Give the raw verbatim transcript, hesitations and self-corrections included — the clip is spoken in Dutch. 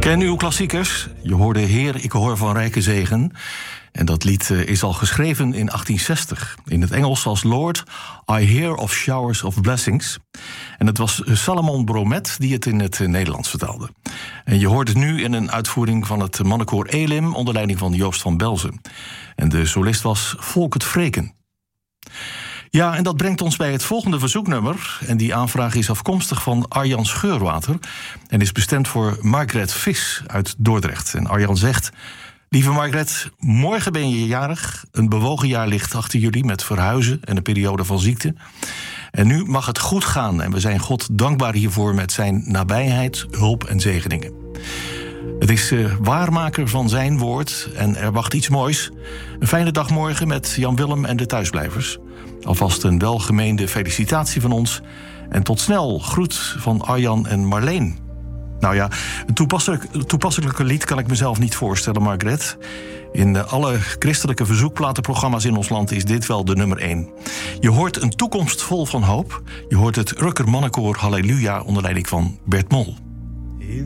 Ken uw klassiekers? Je hoorde Heer, ik hoor van rijke zegen. En dat lied is al geschreven in achttien zestig. In het Engels als Lord, I hear of showers of blessings. En het was Salomon Bromet die het in het Nederlands vertaalde. En je hoort het nu in een uitvoering van het mannenkoor Elim onder leiding van Joost van Belzen. En de solist was Volkert Vreken. Ja, en dat brengt ons bij het volgende verzoeknummer. En die aanvraag is afkomstig van Arjan Scheurwater en is bestemd voor Margret Vis uit Dordrecht. En Arjan zegt: lieve Margret, morgen ben je jarig. Een bewogen jaar ligt achter jullie met verhuizen en een periode van ziekte. En nu mag het goed gaan en we zijn God dankbaar hiervoor met zijn nabijheid, hulp en zegeningen. Het is uh, waarmaker van zijn woord en er wacht iets moois. Een fijne dag morgen met Jan Willem en de thuisblijvers. Alvast een welgemeende felicitatie van ons. En tot snel, groet van Arjan en Marleen. Nou ja, een toepasselijk, toepasselijke lied kan ik mezelf niet voorstellen, Margret. In alle christelijke verzoekplatenprogramma's in ons land is dit wel de nummer één. Je hoort een toekomst vol van hoop. Je hoort het Rucker Mannenkoor Halleluja onder leiding van Bert Mol.